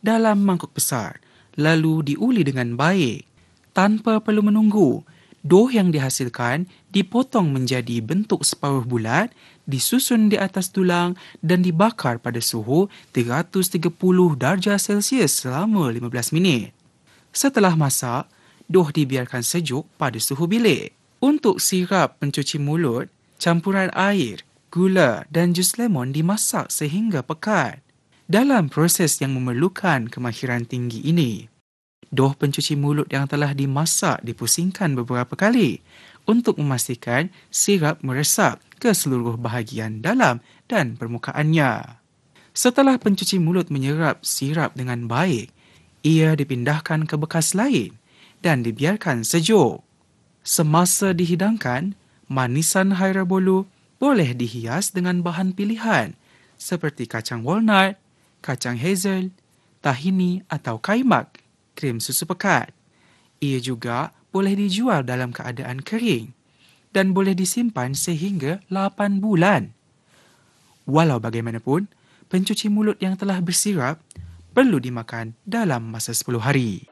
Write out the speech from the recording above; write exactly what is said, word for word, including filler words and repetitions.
dalam mangkuk besar, lalu diuli dengan baik. Tanpa perlu menunggu, dough yang dihasilkan dipotong menjadi bentuk separuh bulat, disusun di atas tulang dan dibakar pada suhu tiga ratus tiga puluh darjah Celsius selama lima belas minit. Setelah masak, dough dibiarkan sejuk pada suhu bilik. Untuk sirap pencuci mulut, campuran air, gula dan jus lemon dimasak sehingga pekat. Dalam proses yang memerlukan kemahiran tinggi ini, dough pencuci mulut yang telah dimasak dipusingkan beberapa kali untuk memastikan sirap meresap ke seluruh bahagian dalam dan permukaannya. Setelah pencuci mulut menyerap sirap dengan baik, ia dipindahkan ke bekas lain dan dibiarkan sejuk. Semasa dihidangkan, manisan Hairabolu boleh dihias dengan bahan pilihan seperti kacang walnut, kacang hazel, tahini atau kaimak, krim susu pekat. Ia juga boleh dijual dalam keadaan kering dan boleh disimpan sehingga lapan bulan. Walau bagaimanapun, pencuci mulut yang telah bersirap perlu dimakan dalam masa sepuluh hari.